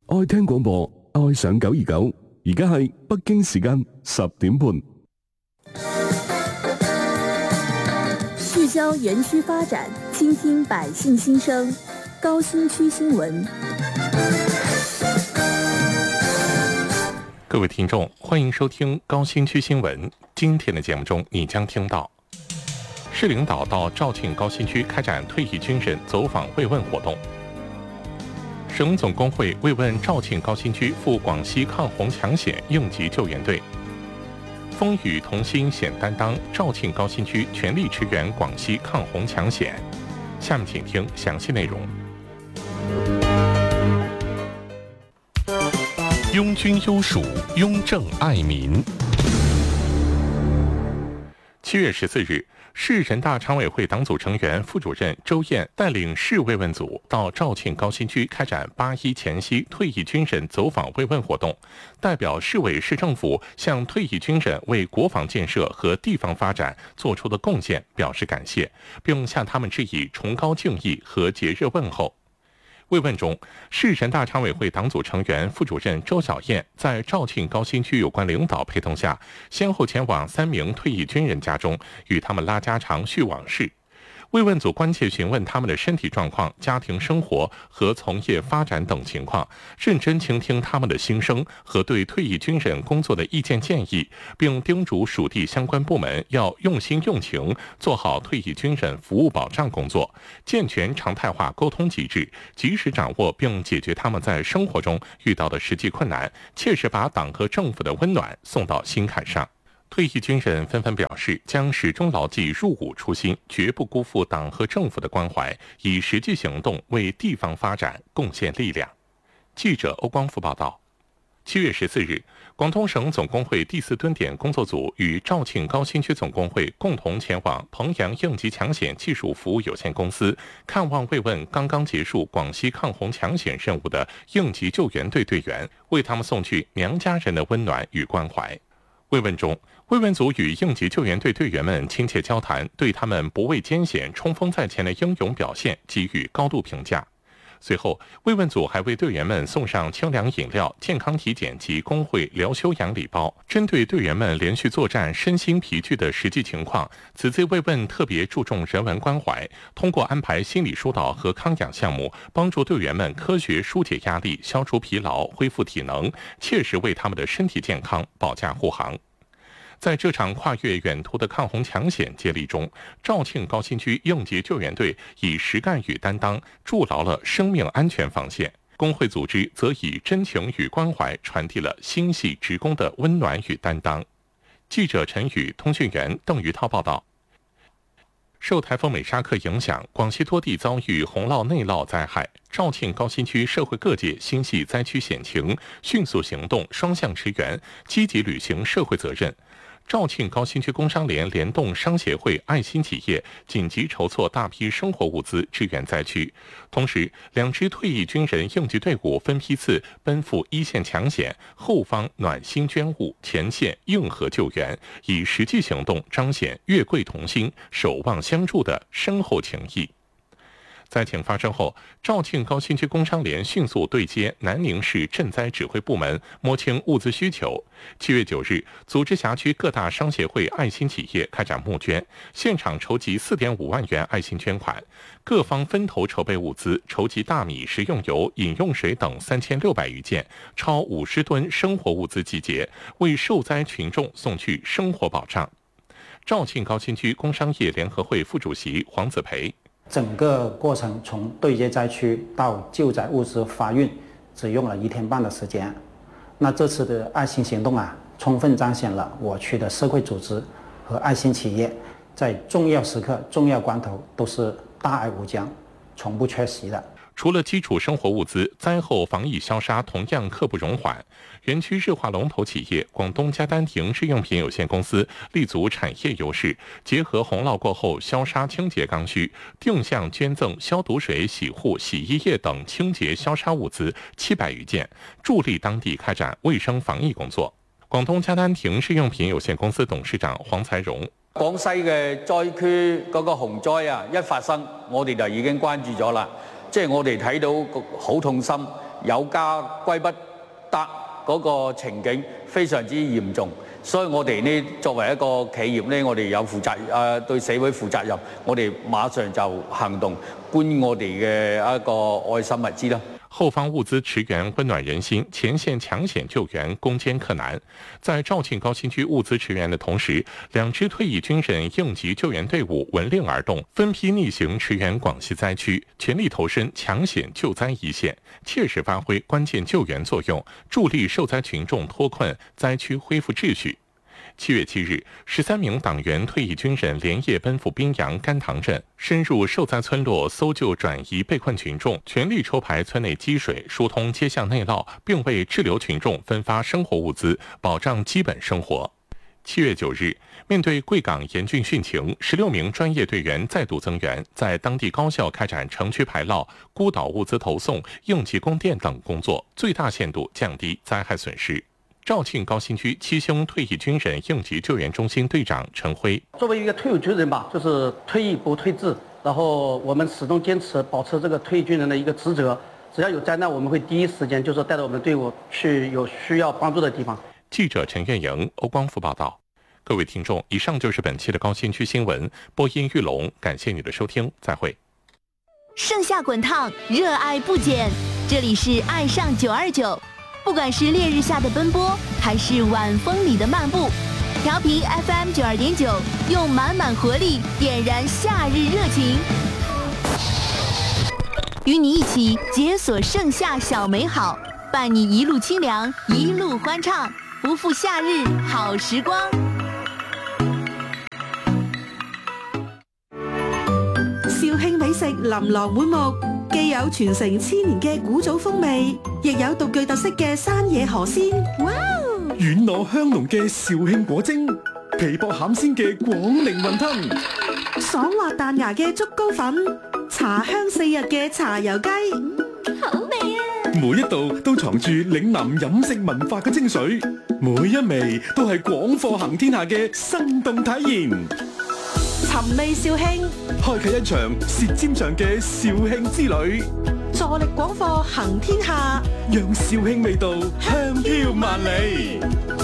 愛聽廣播，愛上929。而家係北京時間10點半。 聚焦園區發展，傾聽百姓心聲。高新區新聞。 各位聽眾，歡迎收聽高新區新聞。今天的節目中，你將聽到市領導到肇慶高新區開展退役軍人走訪慰問活動。省總工會慰問肇慶高新區赴廣西抗洪搶險應急救援隊。風雨同心顯擔當，肇慶高新區全力支援廣西抗洪搶險。下面請聽詳細內容。擁軍優屬，擁政愛民。7月14日，市人大常委會黨組成員、副主任周燕帶領市慰問組到肇慶高新區開展8·1前夕退役軍人走訪慰問活動，代表市委市政府向退役軍人為國防建設和地方發展做出的貢獻表示感謝，並向他們致以崇高敬意和節日問候。慰問中，市人大常委會黨組成員、副主任周小燕在肇慶高新區有關領導陪同下，先後前往3名退役軍人家中，與他們拉家常敘往事。慰問組關切詢問他們的身體狀況、家庭生活和從業發展等情況，認真傾聽他們的心聲和對退役軍人工作的意見建議，並叮囑屬地相關部門要用心用情做好退役軍人服務保障工作，健全常態化溝通機制，及時掌握並解決他們在生活中遇到的實際困難，切實把黨和政府的溫暖送到心坎上。退役軍人紛紛表示，將始終牢記入伍初心，絕不辜負黨和政府的關懷，以實際行動為地方發展貢獻力量。記者歐光福報道。7月14日，廣東省總工會第4蹲點工作組與肇慶高新區總工會共同前往彭陽應急搶險技術服務有限公司，看望慰問剛剛結束廣西抗洪搶險任務的應急救援隊隊員，為他們送去娘家人的溫暖與關懷。慰問中，慰問組與應急救援隊隊員們親切交談，對他們不畏艱險、衝鋒在前的英勇表現給予高度評價。隨後，慰問組還為隊員們送上清涼飲料、健康體檢及工會療休養禮包。針對隊員們連續作戰身心疲倦的實際情況，此次慰問特別注重人文關懷，通過安排心理疏導和康養項目，幫助隊員們科學疏解壓力、消除疲勞、恢復體能，切實為他們的身體健康保駕護航。在這場跨越遠途的抗洪搶險接力中，肇慶高新區應急救援隊以實幹與擔當築牢了生命安全防線，工會組織則以真情與關懷傳遞了心繫職工的溫暖與擔當。記者陳宇、通訊員鄧於濤報道。受颱風美沙克影響，廣西多地遭遇洪澇內澇災害，肇慶高新區社會各界心繫災區險情，迅速行動，雙向支援，積極履行社會責任。肇慶高新區工商聯聯動商協會愛心企業緊急籌措大批生活物資支援災區，同時2支退役軍人應急隊伍分批次奔赴一線搶險，後方暖心捐物，前線應和救援，以實際行動彰顯越貴同心、守望相助的深厚情誼。災情發生後，肇慶高新區工商聯迅速對接南寧市賑災指揮部門，摸清物資需求。7月9日，組織轄區各大商協會愛心企業開展募捐，現場籌集4.5萬元愛心捐款，各方分頭籌備物資，籌集大米、食用油、飲用水等3600餘件，超50噸生活物資集結，為受災群眾送去生活保障。肇慶高新區工商業聯合會副主席黃子培。 整個過程從對接災區到救災物資發運，只用了1天半的時間。那這次的愛心行動啊，充分彰顯了我區的社會組織和愛心企業在重要時刻、重要關頭都是大愛無疆，從不缺席的。 除了基礎生活物資，災後防疫消殺同樣刻不容緩。園區日化龍頭企業廣東嘉丹亭日用品有限公司立足產業優勢，結合洪澇過後消殺清潔剛需，定向捐贈消毒水、洗護、洗衣液等清潔消殺物資700餘件，助力當地開展衛生防疫工作。廣東嘉丹亭日用品有限公司董事長黃才榮： 廣西嘅災區嗰個洪災啊，一發生我哋就已經關注咗啦。 即係我哋睇到好痛心，有家歸不得嗰個情景非常之嚴重。所以我哋呢作為一個企業呢，我哋有負責對社會負責任，我哋馬上就行動，捐我哋嘅一個愛心物資啦。 后方物资驰援温暖人心，前线抢险救援攻坚克难。在肇庆高新区物资驰援的同时，2支退役军人应急救援队伍闻令而动，分批逆行驰援广西灾区，全力投身抢险救灾一线，切实发挥关键救援作用，助力受灾群众脱困，灾区恢复秩序。7月7日，13名党员退役军人连夜奔赴宾阳甘塘镇，深入受灾村落搜救转移被困群众，全力抽排村内积水，疏通街巷内涝，并为滞留群众分发生活物资，保障基本生活。7月9日，面对贵港严峻汛情，16名专业队员再度增援，在当地高校开展城区排涝、孤岛物资投送、应急供电等工作，最大限度降低灾害损失。肇庆高新区7兄退役军人应急救援中心队长陈辉： 作为一个退伍军人吧，就是退役不退志，然后我们始终坚持保持这个退役军人的一个职责。只要有灾难，我们会第一时间就是带着我们的队伍去有需要帮助的地方。 记者陈月莹、欧光福报道。各位听众，以上就是本期的高新区新闻，播音玉龙，感谢你的收听，再会。 盛夏滚烫，热爱不减，这里是爱上929。不管是烈日下的奔波，还是晚风里的漫步，调频 FM 92.9，用满满活力点燃夏日热情，与你一起解锁盛夏小美好，伴你一路清凉，一路欢畅，不负夏日好时光。 肇慶美食琳琅滿目，既有傳承千年嘅古早風味，亦有獨具特色嘅山野河鮮。 哇！軟糯香濃嘅肇慶果蒸，皮薄餡鮮嘅廣寧雲吞， 爽滑彈牙嘅竹糕粉，茶香4日嘅茶油雞， 好味啊！ 每一道都藏住嶺南飲食文化嘅精髓，每一味都係廣貨行天下嘅生動體驗。 尋味肇慶， 開啟一場舌尖上嘅肇慶之旅， 助力廣貨行天下， 讓肇慶味道香飄萬里。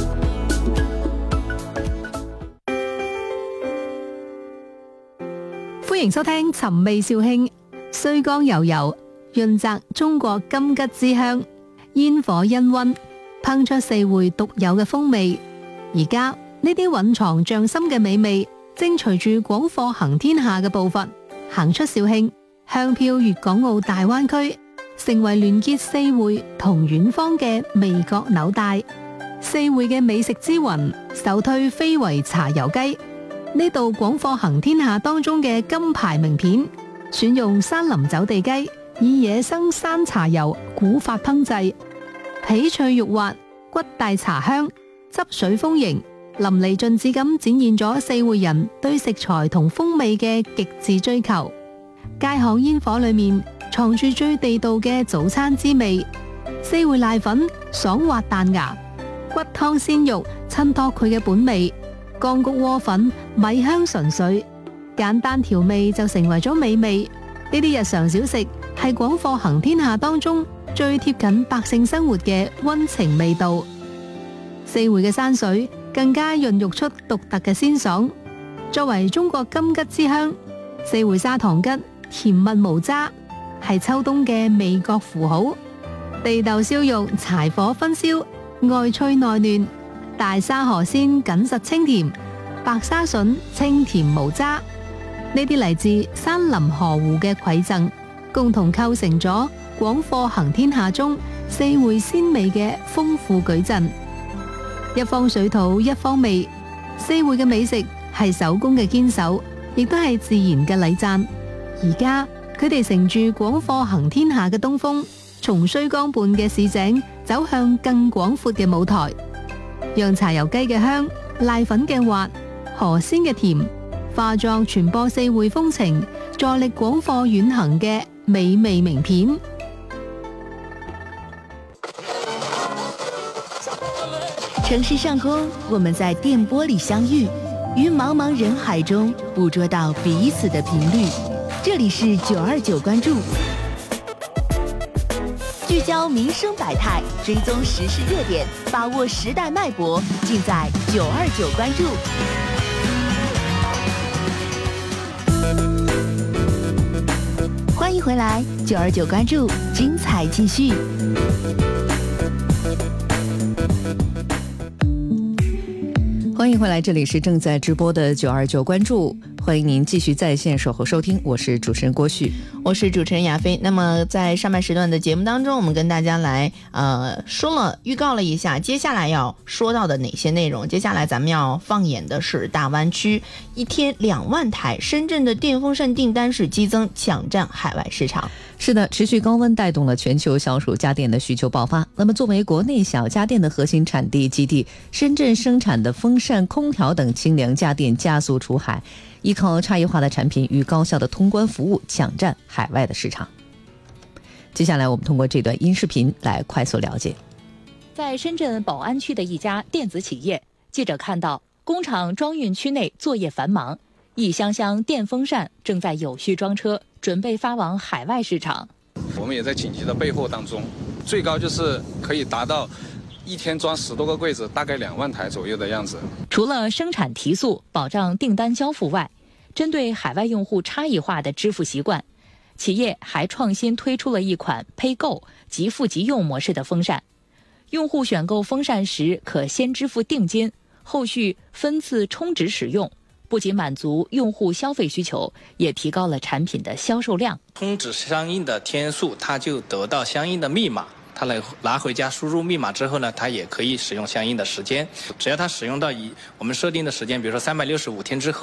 歡迎收聽尋味肇慶，綏江油油潤澤中國金桔之香，煙火氤氳，烹出四會獨有嘅風味。而家呢啲蘊藏匠心嘅美味，正隨住廣貨行天下嘅步伐，行出肇慶，香飄粵港澳大灣區，成為聯結四會同遠方嘅味覺紐帶。四會嘅美食之魂，首推非遺茶油雞。呢道廣貨行天下當中嘅金牌名片，選用山林走地雞，以野生山茶油古法烹製，皮脆肉滑，骨帶茶香，汁水豐盈，淋漓盡致咁展現咗四會人對食材同風味嘅極致追求。街巷煙火裏面藏住最地道嘅早餐滋味，四會瀨粉爽滑彈牙，骨湯鮮肉襯托佢嘅本味，乾谷窩粉米香純粹，簡單調味就成為咗美味。呢啲日常小食係廣貨行天下當中最貼近百姓生活嘅溫情味道。四會嘅山水更加孕育出獨特嘅鮮爽。作為中國金桔之鄉，四會砂糖桔甜蜜無渣，係秋冬嘅味覺符號。地豆燒肉柴火熏燒，外脆內嫩；大沙河鮮緊實清甜，白沙筍清甜無渣。呢啲嚟自山林河湖嘅饋贈，共同構成咗廣貨行天下中四會鮮味嘅豐富矩陣。一方水土一方味，四會嘅美食係手工嘅堅守，亦都係自然嘅禮讚。而家佢哋乘住廣貨行天下嘅東風，從綏江畔嘅市井走向更廣闊嘅舞台，讓茶油雞嘅香、瀨粉嘅滑、河鮮嘅甜，化作傳播四會風情、助力廣貨遠行嘅美味名片。 城市上空，我們在電波裡相遇，於茫茫人海中捕捉到彼此的頻率。這裡是929關注。 聚焦民生百态，追踪时事热点，把握时代脉搏，尽在929关注。欢迎回来，929关注，精彩继续。 欢迎回来，这里是正在直播的929关注，欢迎您继续在线守候收听，我是主持人郭旭， 我是主持人亚飞。那么在上半时段的节目当中，我们跟大家来预告了一下接下来要说到的哪些内容。接下来咱们要放眼的是大湾区，一天2万台，深圳的电风扇订单是激增，抢占海外市场。 是的，持续高温带动了全球消暑家电的需求爆发。那么作为国内小家电的核心产地基地，深圳生产的风扇、空调等清凉家电加速出海，依靠差异化的产品与高效的通关服务，抢占海外的市场。接下来我们通过这段音视频来快速了解。 在深圳宝安区的一家电子企业，记者看到工厂装运区内作业繁忙，一箱箱电风扇正在有序装车，准备发往海外市场。 我们也在紧急的备货当中，最高就是可以达到一天装10多个柜子，大概2万台左右的样子。 除了生产提速、保障订单交付外，针对海外用户差异化的支付习惯，企业还创新推出了一款Pay Go即付即用模式的风扇。用户选购风扇时可先支付定金，后续分次充值使用，不仅满足用户消费需求，也提高了产品的销售量。 充值相应的天数，它就得到相应的密码，他拿回家输入密码之后呢，他也可以使用相应的时间。只要他使用到我们设定的时间，比如说365天之后，